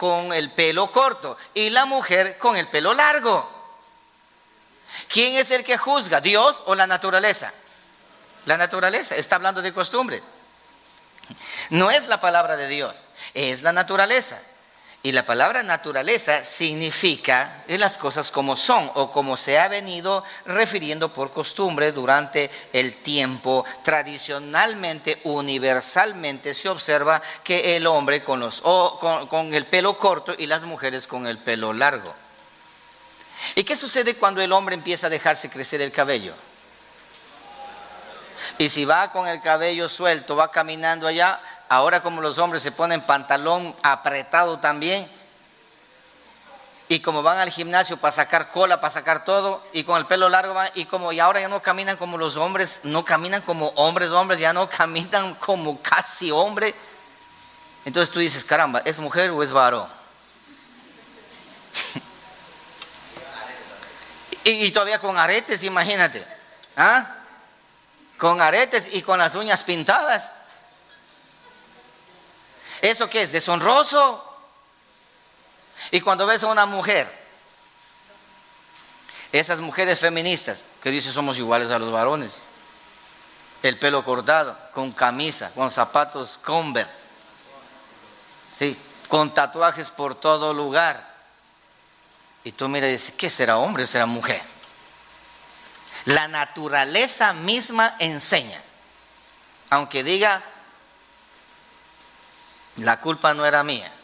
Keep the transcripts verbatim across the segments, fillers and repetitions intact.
con el pelo corto y la mujer con el pelo largo. ¿Quién es el que juzga? ¿Dios o la naturaleza? La naturaleza, está hablando de costumbre. No es la palabra de Dios, es la naturaleza. Y la palabra naturaleza significa las cosas como son o como se ha venido refiriendo por costumbre durante el tiempo. Tradicionalmente, universalmente se observa que el hombre con, los, o, con, con el pelo corto y las mujeres con el pelo largo. ¿Y qué sucede cuando el hombre empieza a dejarse crecer el cabello? Y si va con el cabello suelto, va caminando allá, ahora como los hombres se ponen pantalón apretado también, y como van al gimnasio para sacar cola, para sacar todo, y con el pelo largo van, y como y ahora ya no caminan como los hombres, no caminan como hombres, hombres, ya no caminan como casi hombre. Entonces tú dices, caramba, ¿es mujer o es varón? y, y todavía con aretes, imagínate, ¿ah? Con aretes y con las uñas pintadas. ¿Eso qué es? Deshonroso. Y cuando ves a una mujer, esas mujeres feministas que dicen somos iguales a los varones, el pelo cortado, con camisa, con zapatos Converse, ¿sí? Con tatuajes por todo lugar, y tú miras y dices, ¿qué será hombre o será mujer? La naturaleza misma enseña, aunque diga la culpa no era mía.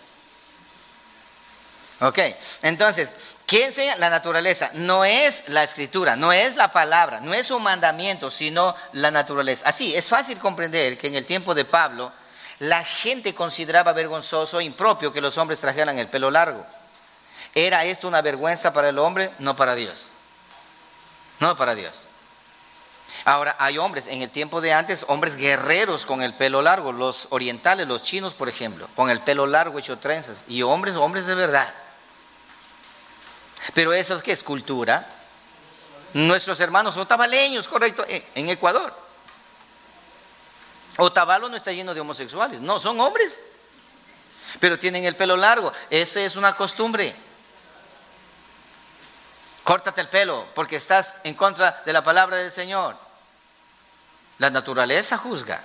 Ok, entonces, ¿qué enseña? La naturaleza. No es la escritura, no es la palabra, no es un mandamiento, sino la naturaleza. Así, es fácil comprender que en el tiempo de Pablo, la gente consideraba vergonzoso e impropio que los hombres trajeran el pelo largo. ¿Era esto una vergüenza para el hombre? No para Dios. No para Dios. Ahora, hay hombres, en el tiempo de antes, hombres guerreros con el pelo largo, los orientales, los chinos, por ejemplo, con el pelo largo hecho trenzas, y hombres, hombres de verdad. Pero eso es que es cultura. Nuestros hermanos otavaleños, correcto, en Ecuador. Otavalo no está lleno de homosexuales, no, son hombres, pero tienen el pelo largo. Esa es una costumbre. Córtate el pelo porque estás en contra de la palabra del Señor. La naturaleza juzga.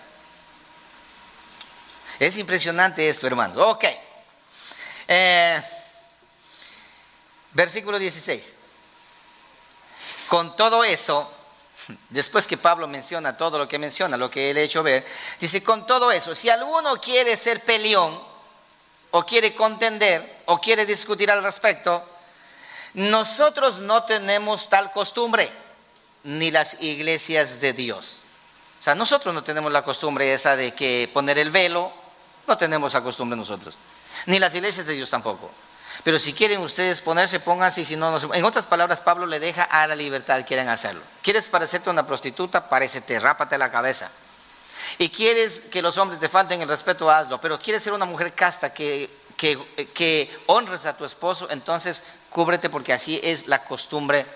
Es impresionante esto, hermanos. Ok. Eh, versículo dieciséis. Con todo eso, después que Pablo menciona todo lo que menciona, lo que él ha hecho ver, dice, con todo eso, si alguno quiere ser peleón, o quiere contender, o quiere discutir al respecto, nosotros no tenemos tal costumbre, ni las iglesias de Dios. O sea, nosotros no tenemos la costumbre esa de que poner el velo, no tenemos esa costumbre nosotros, ni las iglesias de Dios tampoco. Pero si quieren ustedes ponerse, pónganse, y si no, no se... En otras palabras, Pablo le deja a la libertad, quieren hacerlo. ¿Quieres parecerte una prostituta? Parécete, rápate la cabeza. Y quieres que los hombres te falten el respeto, hazlo. Pero quieres ser una mujer casta que, que, que honres a tu esposo, entonces cúbrete, porque así es la costumbre.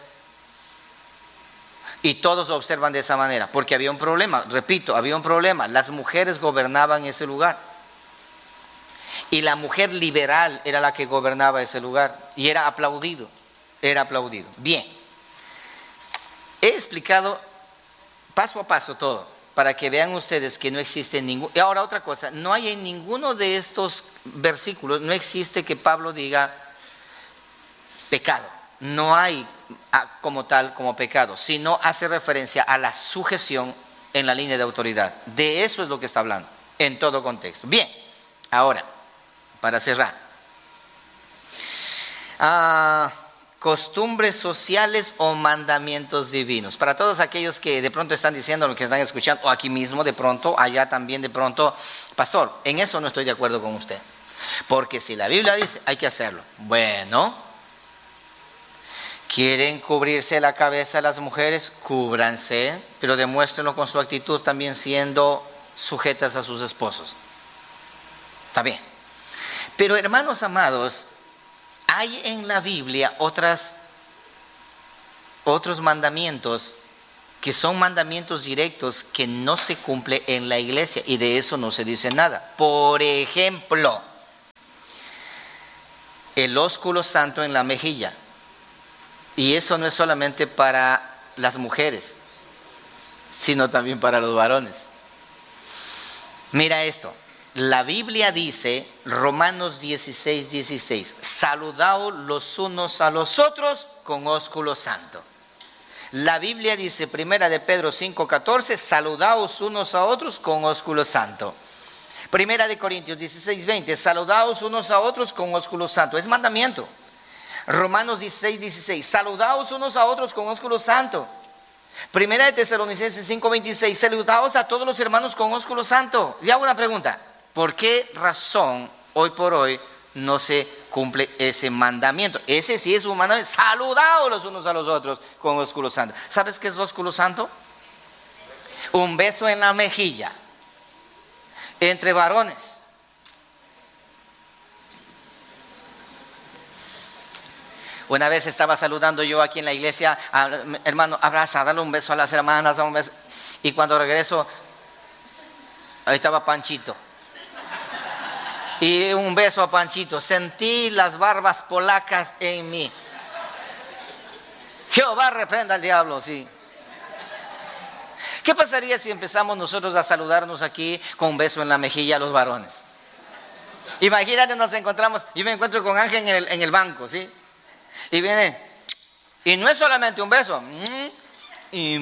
Y todos lo observan de esa manera, porque había un problema, repito, había un problema. Las mujeres gobernaban ese lugar. Y la mujer liberal era la que gobernaba ese lugar. Y era aplaudido, era aplaudido. Bien, he explicado paso a paso todo, para que vean ustedes que no existe ningún... Y ahora otra cosa, no hay en ninguno de estos versículos, no existe que Pablo diga pecado. No hay como tal, como pecado, sino hace referencia a la sujeción en la línea de autoridad. De eso es lo que está hablando, en todo contexto. Bien, ahora, para cerrar. Ah, costumbres sociales o mandamientos divinos. Para todos aquellos que de pronto están diciendo lo que están escuchando, o aquí mismo de pronto, allá también de pronto, pastor, en eso no estoy de acuerdo con usted. Porque si la Biblia dice, hay que hacerlo. Bueno, ¿quieren cubrirse la cabeza las mujeres? Cúbranse, pero demuéstrenlo con su actitud también siendo sujetas a sus esposos. Está bien. Pero hermanos amados, hay en la Biblia otras, otros mandamientos que son mandamientos directos que no se cumple en la iglesia, y de eso no se dice nada. Por ejemplo, el ósculo santo en la mejilla. Y eso no es solamente para las mujeres, sino también para los varones. Mira esto, la Biblia dice, Romanos dieciséis, dieciséis, saludaos los unos a los otros con ósculo santo. La Biblia dice, primera de Pedro cinco, catorce, saludaos unos a otros con ósculo santo. Primera de Corintios dieciséis, veinte, saludaos unos a otros con ósculo santo. Es mandamiento. Romanos dieciséis, dieciséis, saludaos unos a otros con ósculo santo. Primera de Tesalonicenses cinco, veintiséis, saludaos a todos los hermanos con ósculo santo. Y hago una pregunta, ¿por qué razón hoy por hoy no se cumple ese mandamiento? Ese sí es un mandamiento, saludaos los unos a los otros con ósculo santo. ¿Sabes qué es ósculo santo? Un beso en la mejilla, entre varones. Una vez estaba saludando yo aquí en la iglesia, hermano, abraza, dale un beso a las hermanas, dale un beso. Y cuando regreso, ahí estaba Panchito. Y un beso a Panchito. Sentí las barbas polacas en mí. Jehová reprenda al diablo, sí. ¿Qué pasaría si empezamos nosotros a saludarnos aquí con un beso en la mejilla a los varones? Imagínate, nos encontramos, yo me encuentro con Ángel en el, en el banco, ¿sí? Y viene, y no es solamente un beso, y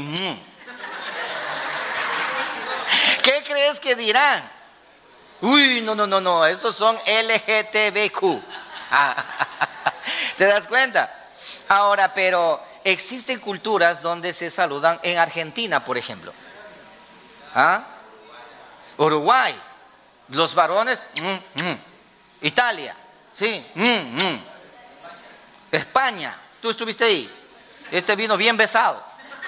¿qué crees que dirán? Uy, no, no, no, no, estos son L G T B Q. ¿Te das cuenta? Ahora, pero existen culturas donde se saludan, en Argentina, por ejemplo. ¿Ah? Uruguay, los varones, mm, mm. Italia, sí, mm, mm. España, tú estuviste ahí, este vino bien besado.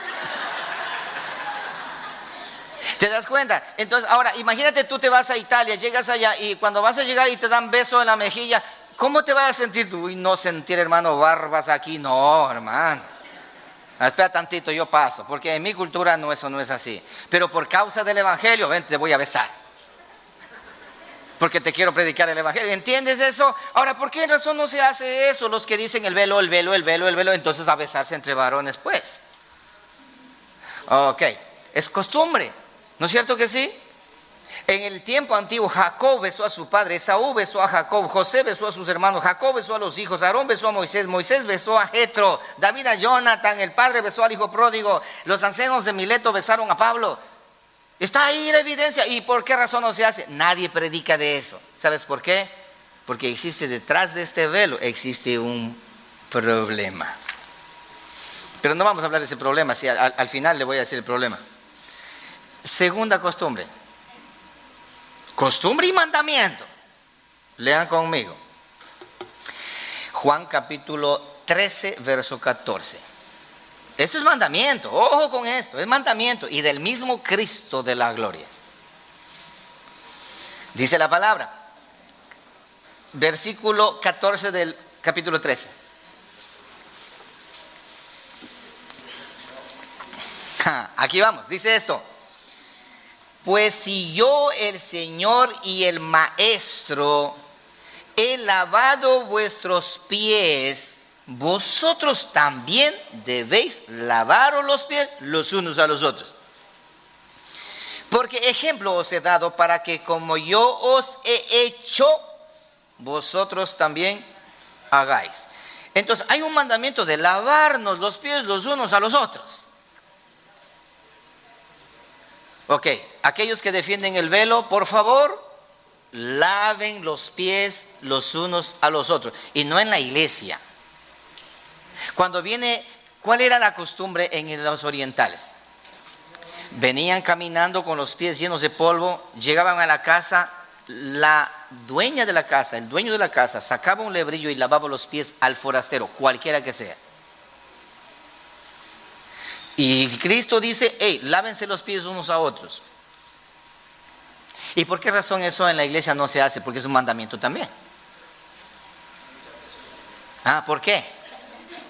¿Te das cuenta? Entonces, ahora, imagínate, tú te vas a Italia, llegas allá y cuando vas a llegar y te dan beso en la mejilla, ¿cómo te vas a sentir tú? Uy, no sentir, hermano, barbas aquí, no, hermano. Espera tantito, yo paso, porque en mi cultura no, eso no es así. Pero por causa del evangelio, ven, te voy a besar. Porque te quiero predicar el evangelio. ¿Entiendes eso? Ahora, ¿por qué razón no se hace eso? Los que dicen el velo, el velo, el velo, el velo, entonces a besarse entre varones, pues. Ok, es costumbre, ¿no es cierto que sí? En el tiempo antiguo, Jacob besó a su padre, Esaú besó a Jacob, José besó a sus hermanos, Jacob besó a los hijos, Aarón besó a Moisés, Moisés besó a Jetro, David a Jonathan, el padre besó al hijo pródigo, los ancianos de Mileto besaron a Pablo. Está ahí la evidencia. ¿Y por qué razón no se hace? Nadie predica de eso. ¿Sabes por qué? Porque existe detrás de este velo, existe un problema. Pero no vamos a hablar de ese problema, sí, al, al final le voy a decir el problema. Segunda costumbre. Costumbre y mandamiento. Lean conmigo. Juan capítulo trece, verso catorce. Eso es mandamiento, ojo con esto, es mandamiento y del mismo Cristo de la gloria. Dice la palabra, versículo catorce del capítulo trece. Aquí vamos, dice esto. Pues si yo, el Señor y el Maestro, he lavado vuestros pies, vosotros también debéis lavaros los pies los unos a los otros. Porque ejemplo os he dado para que como yo os he hecho, vosotros también hagáis. Entonces hay un mandamiento de lavarnos los pies los unos a los otros. Ok, aquellos que defienden el velo, por favor, laven los pies los unos a los otros. Y no en la iglesia. Cuando viene, ¿cuál era la costumbre en los orientales? Venían caminando con los pies llenos de polvo, llegaban a la casa, la dueña de la casa, el dueño de la casa, sacaba un lebrillo y lavaba los pies al forastero, cualquiera que sea. Y Cristo dice, hey, lávense los pies unos a otros. ¿Y por qué razón eso en la iglesia no se hace? Porque es un mandamiento también. Ah, ¿por qué?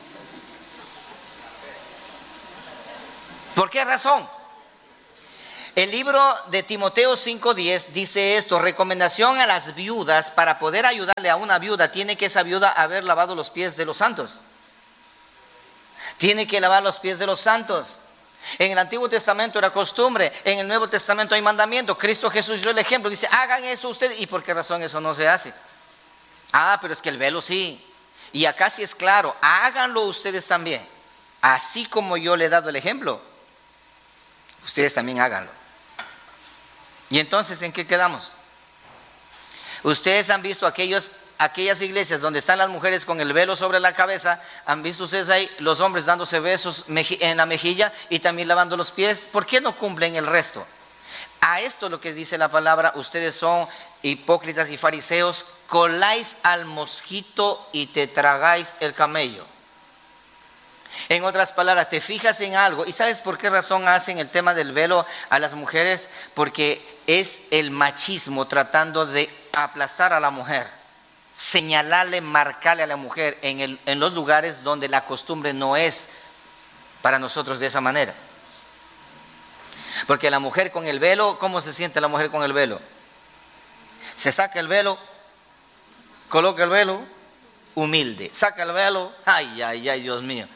¿Por qué razón? El libro de Timoteo cinco diez dice esto: recomendación a las viudas. Para poder ayudarle a una viuda, tiene que esa viuda haber lavado los pies de los santos. Tiene que lavar los pies de los santos. En el Antiguo Testamento era costumbre, en el Nuevo Testamento hay mandamiento. Cristo Jesús dio el ejemplo, dice: hagan eso ustedes. ¿Y por qué razón eso no se hace? Ah, pero es que el velo sí. Y acá sí es claro: háganlo ustedes también. Así como yo le he dado el ejemplo, ustedes también háganlo. Y entonces, ¿en qué quedamos? Ustedes han visto aquellos, aquellas iglesias donde están las mujeres con el velo sobre la cabeza. ¿Han visto ustedes ahí los hombres dándose besos en la mejilla y también lavando los pies? ¿Por qué no cumplen el resto? A esto lo que dice la palabra: ustedes son hipócritas y fariseos, coláis al mosquito y te tragáis el camello. En otras palabras, te fijas en algo. ¿Y sabes por qué razón hacen el tema del velo a las mujeres? Porque es el machismo tratando de aplastar a la mujer, señalarle, marcarle a la mujer en, el, en los lugares donde la costumbre no es para nosotros de esa manera. Porque la mujer con el velo, ¿cómo se siente la mujer con el velo? Se saca el velo, coloca el velo, humilde. Saca el velo, ay, ay, ay, Dios mío.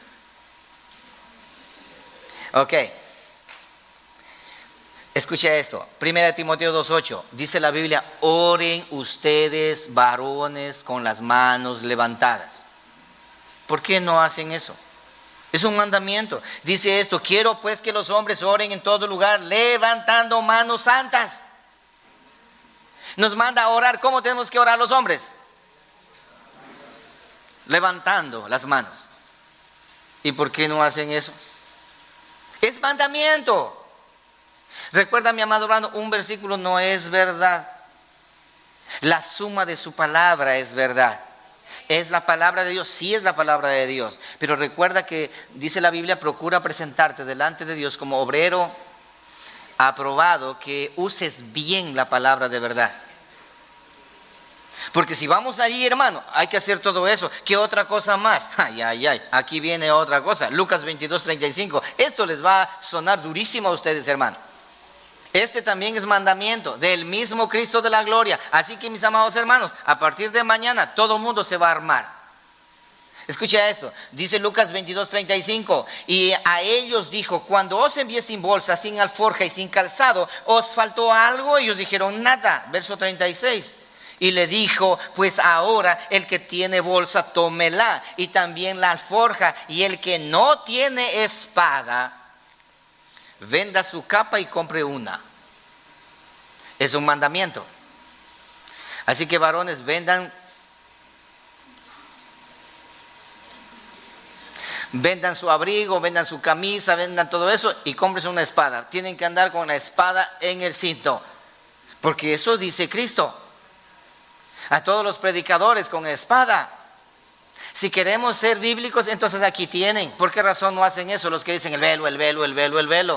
Ok. Escucha esto, primera Timoteo dos ocho, dice la Biblia: oren ustedes, varones, con las manos levantadas. ¿Por qué no hacen eso? Es un mandamiento. Dice esto: quiero pues que los hombres oren en todo lugar, levantando manos santas. Nos manda a orar. ¿Cómo tenemos que orar los hombres? Levantando las manos. ¿Y por qué no hacen eso? Es mandamiento. Recuerda, mi amado hermano, un versículo no es verdad. La suma de su palabra es verdad. ¿Es la palabra de Dios? Sí, es la palabra de Dios. Pero recuerda que dice la Biblia: procura presentarte delante de Dios como obrero aprobado, que uses bien la palabra de verdad. Porque si vamos allí, hermano, hay que hacer todo eso. ¿Qué otra cosa más? Ay, ay, ay, aquí viene otra cosa. Lucas veintidós treinta y cinco. Esto les va a sonar durísimo a ustedes, hermano. Este también es mandamiento del mismo Cristo de la gloria. Así que, mis amados hermanos, a partir de mañana todo el mundo se va a armar. Escucha esto, dice Lucas veintidós treinta y cinco: y a ellos dijo: cuando os envié sin bolsa, sin alforja y sin calzado, ¿os faltó algo? Ellos dijeron: nada. Verso treinta y seis. Y le dijo: pues ahora el que tiene bolsa, tómela, y también la alforja, y el que no tiene espada, venda su capa y compre una. Es un mandamiento. Así que, varones, vendan vendan su abrigo, vendan su camisa, vendan todo eso y cómprense una espada. Tienen que andar con la espada en el cinto, porque eso dice Cristo. A todos los predicadores con espada. Si queremos ser bíblicos, entonces aquí tienen. ¿Por qué razón no hacen eso los que dicen el velo, el velo, el velo, el velo?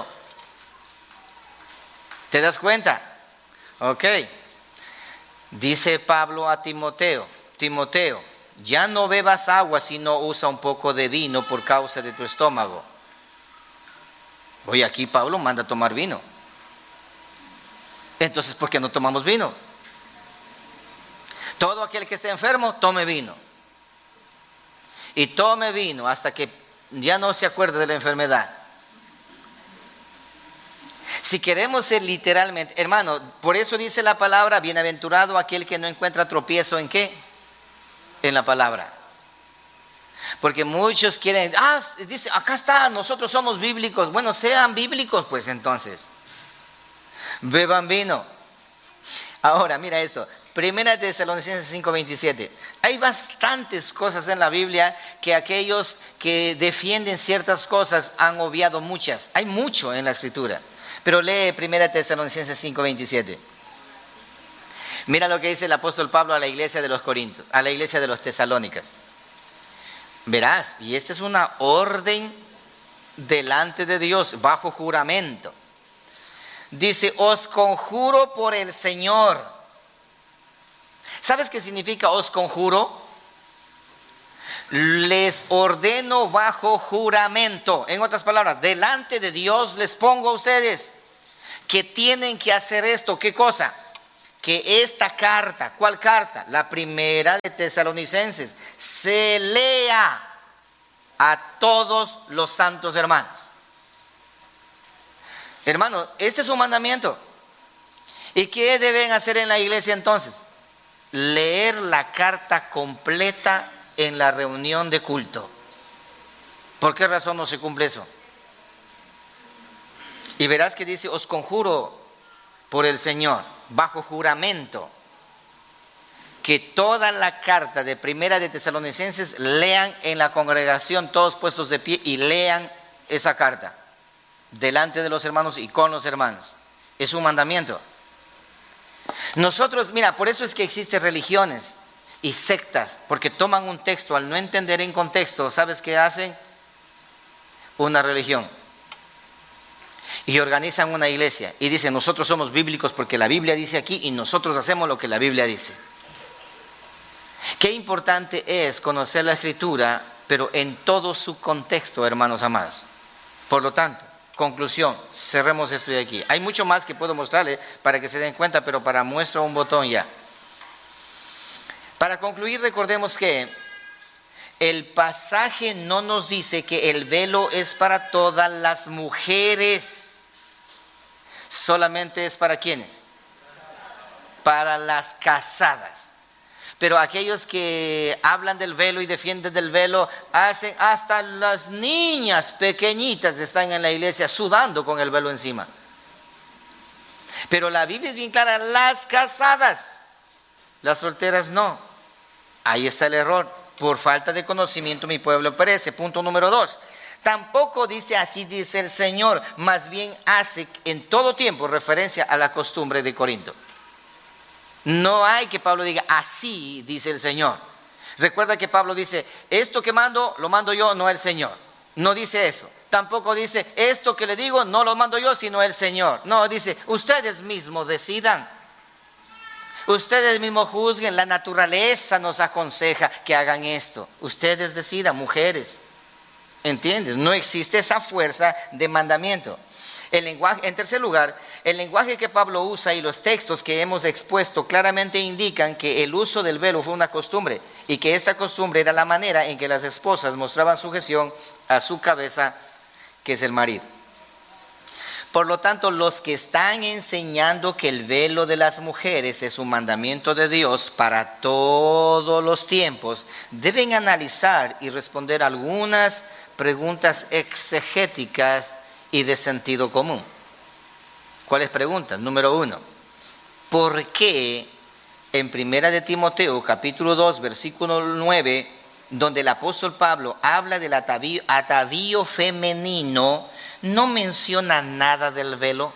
¿Te das cuenta? Ok. Dice Pablo a Timoteo: Timoteo, ya no bebas agua, sino usa un poco de vino por causa de tu estómago. Oye, aquí Pablo manda a tomar vino. Entonces, ¿por qué no tomamos vino? Todo aquel que esté enfermo, tome vino. Y tome vino hasta que ya no se acuerde de la enfermedad. Si queremos ser literalmente, hermano, por eso dice la palabra: bienaventurado aquel que no encuentra tropiezo ¿en qué? En la palabra. Porque muchos quieren, ah, dice, acá está, nosotros somos bíblicos. Bueno, sean bíblicos pues entonces. Beban vino. Ahora, mira esto. Primera Tesalonicenses cinco veintisiete. Hay bastantes cosas en la Biblia que aquellos que defienden ciertas cosas han obviado muchas. Hay mucho en la Escritura. Pero lee Primera Tesalonicenses cinco veintisiete. Mira lo que dice el apóstol Pablo a la iglesia de los Corintios, a la iglesia de los Tesalónicas. Verás, y esta es una orden delante de Dios, bajo juramento. Dice: os conjuro por el Señor. ¿Sabes qué significa os conjuro? Les ordeno bajo juramento. En otras palabras, delante de Dios les pongo a ustedes que tienen que hacer esto. ¿Qué cosa? Que esta carta, ¿cuál carta? La primera de Tesalonicenses, se lea a todos los santos hermanos. Hermano, este es un mandamiento. ¿Y qué deben hacer en la iglesia entonces? Leer la carta completa en la reunión de culto. ¿Por qué razón no se cumple eso? Y verás que dice, os conjuro por el Señor, bajo juramento, que toda la carta de primera de Tesalonicenses lean en la congregación, todos puestos de pie, y lean esa carta delante de los hermanos y con los hermanos. Es un mandamiento. Nosotros, mira, por eso es que existen religiones y sectas, porque toman un texto, al no entender en contexto, ¿sabes qué hacen? Una religión. Y organizan una iglesia y dicen, nosotros somos bíblicos porque la Biblia dice aquí y nosotros hacemos lo que la Biblia dice. Qué importante es conocer la Escritura, pero en todo su contexto, hermanos amados. Por lo tanto, conclusión, cerremos esto de aquí. Hay mucho más que puedo mostrarle para que se den cuenta, pero para muestro un botón ya. Para concluir, recordemos que el pasaje no nos dice que el velo es para todas las mujeres. Solamente es para ¿quiénes? Para las casadas. Pero aquellos que hablan del velo y defienden del velo, hacen hasta las niñas pequeñitas están en la iglesia sudando con el velo encima. Pero la Biblia es bien clara, las casadas, las solteras no. Ahí está el error. Por falta de conocimiento mi pueblo perece. Punto número dos. Tampoco dice así dice el Señor, más bien hace en todo tiempo referencia a la costumbre de Corinto. No hay que Pablo diga así dice el Señor. Recuerda que Pablo dice, esto que mando, lo mando yo, no el Señor. No dice eso. Tampoco dice, esto que le digo, no lo mando yo, sino el Señor. No, dice, ustedes mismos decidan. Ustedes mismos juzguen, la naturaleza nos aconseja que hagan esto. Ustedes decidan, mujeres. ¿Entiendes? No existe esa fuerza de mandamiento. El lenguaje, en tercer lugar, el lenguaje que Pablo usa y los textos que hemos expuesto claramente indican que el uso del velo fue una costumbre y que esta costumbre era la manera en que las esposas mostraban sujeción a su cabeza, que es el marido. Por lo tanto, los que están enseñando que el velo de las mujeres es un mandamiento de Dios para todos los tiempos, deben analizar y responder algunas preguntas exegéticas y de sentido común. ¿Cuáles preguntas? Número uno, ¿por qué en primera de Timoteo, capítulo dos, versículo nueve, donde el apóstol Pablo habla del atavío, atavío femenino, no menciona nada del velo?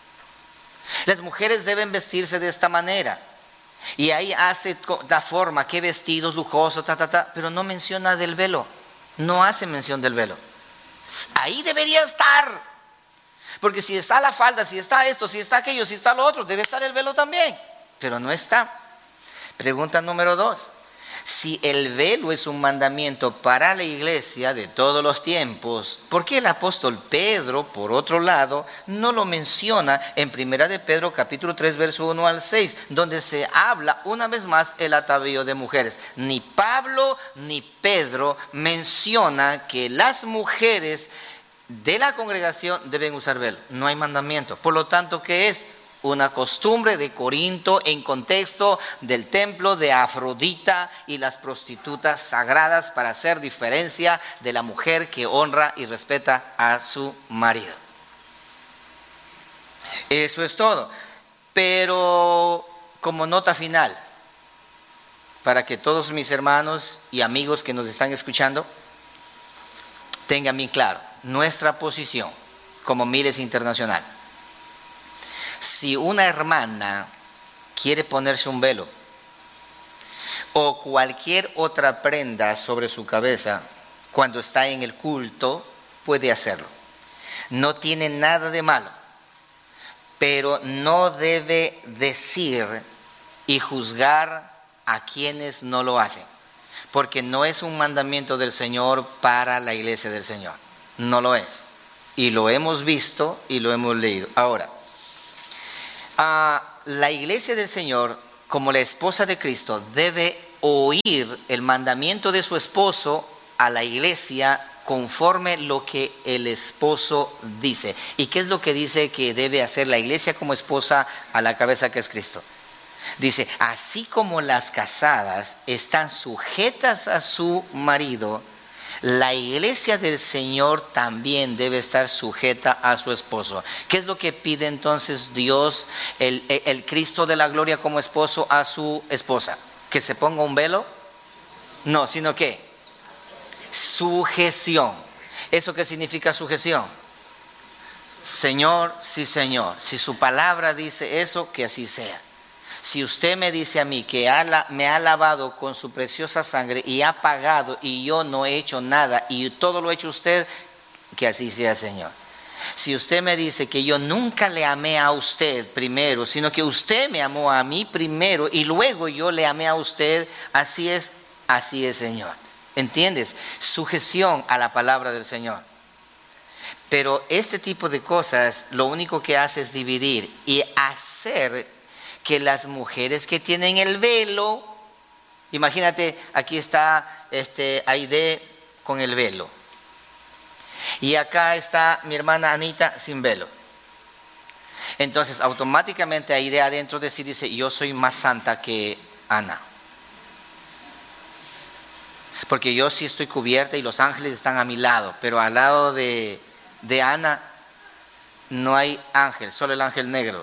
Las mujeres deben vestirse de esta manera. Y ahí hace la forma, qué vestidos lujosos, ta, ta, ta, pero no menciona del velo. No hace mención del velo. Ahí debería estar. Porque si está la falda, si está esto, si está aquello, si está lo otro, debe estar el velo también. Pero no está. Pregunta número dos. Si el velo es un mandamiento para la iglesia de todos los tiempos, ¿por qué el apóstol Pedro, por otro lado, no lo menciona en primera de Pedro capítulo tres, verso uno al seis, donde se habla una vez más el atavío de mujeres? Ni Pablo ni Pedro menciona que las mujeres de la congregación deben usar velo. No hay mandamiento. Por lo tanto, ¿qué es? Una costumbre de Corinto en contexto del templo de Afrodita y las prostitutas sagradas para hacer diferencia de la mujer que honra y respeta a su marido. Eso es todo. Pero como nota final, para que todos mis hermanos y amigos que nos están escuchando tengan bien claro nuestra posición como Miles Internacional. Si una hermana quiere ponerse un velo o cualquier otra prenda sobre su cabeza cuando está en el culto, puede hacerlo. No tiene nada de malo, pero no debe decir y juzgar a quienes no lo hacen, porque no es un mandamiento del Señor para la iglesia del Señor. No lo es. Y lo hemos visto y lo hemos leído. Ahora, Uh, la iglesia del Señor, como la esposa de Cristo, debe oír el mandamiento de su esposo a la iglesia conforme lo que el esposo dice. ¿Y qué es lo que dice que debe hacer la iglesia como esposa a la cabeza que es Cristo? Dice, así como las casadas están sujetas a su marido, la iglesia del Señor también debe estar sujeta a su esposo. ¿Qué es lo que pide entonces Dios, el, el, el Cristo de la gloria como esposo a su esposa? ¿Que se ponga un velo? No, sino que sujeción. ¿Eso qué significa sujeción? Señor, sí Señor, si su palabra dice eso, que así sea. Si usted me dice a mí que me ha lavado con su preciosa sangre y ha pagado y yo no he hecho nada y todo lo ha hecho usted, que así sea, Señor. Si usted me dice que yo nunca le amé a usted primero, sino que usted me amó a mí primero y luego yo le amé a usted, así es, así es, Señor. ¿Entiendes? Sujeción a la palabra del Señor. Pero este tipo de cosas lo único que hace es dividir y hacer que las mujeres que tienen el velo, imagínate, aquí está este, Aide con el velo. Y acá está mi hermana Anita sin velo. Entonces automáticamente Aide adentro de sí dice, yo soy más santa que Ana. Porque yo sí estoy cubierta y los ángeles están a mi lado, pero al lado de, de Ana no hay ángel, solo el ángel negro.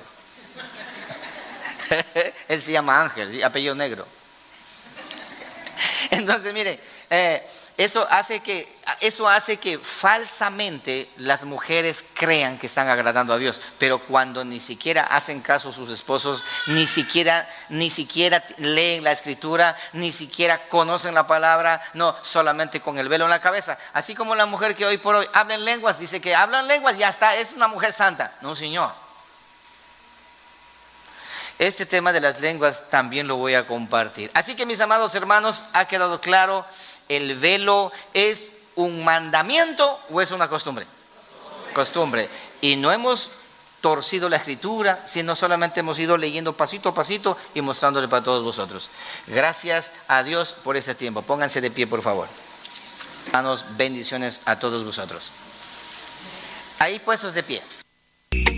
Él se llama Ángel, apellido negro. Entonces, mire, eh, eso hace que, eso hace que falsamente las mujeres crean que están agradando a Dios, pero cuando ni siquiera hacen caso a sus esposos, ni siquiera, ni siquiera leen la escritura, ni siquiera conocen la palabra, no, solamente con el velo en la cabeza. Así como la mujer que hoy por hoy habla en lenguas, dice que habla en lenguas, ya está, es una mujer santa. No, señor. Este tema de las lenguas también lo voy a compartir. Así que, mis amados hermanos, ha quedado claro. ¿El velo es un mandamiento o es una costumbre? Costumbre. Costumbre. Y no hemos torcido la escritura, sino solamente hemos ido leyendo pasito a pasito y mostrándole para todos vosotros. Gracias a Dios por ese tiempo. Pónganse de pie, por favor. Hermanos, bendiciones a todos vosotros. Ahí puestos de pie.